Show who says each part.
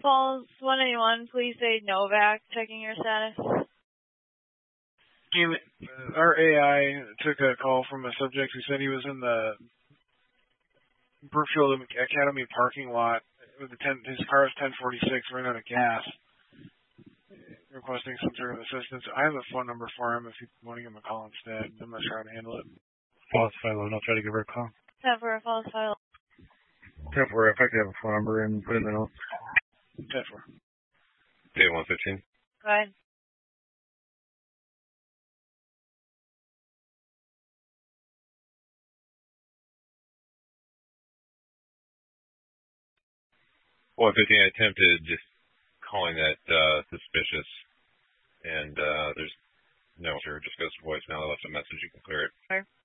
Speaker 1: Falls 181, please say Novak, checking your status.
Speaker 2: Our AI took a call from a subject who said he was in the Brookfield Academy parking lot. His car is 1046, ran out of gas, requesting some sort of assistance. I have a phone number for him if you want to give him a call instead. I'm not sure how to handle it.
Speaker 3: False file, I'll try to give her a call.
Speaker 1: 10 for a false file.
Speaker 3: 10 for, if I could have a phone number and put it in the notes.
Speaker 2: 10 for.
Speaker 4: Okay, 115.
Speaker 1: Go ahead.
Speaker 4: Well, 115, I attempted just calling that suspicious, and there's no answer. It just goes to voicemail. I left a message. You can clear it.
Speaker 1: Sure.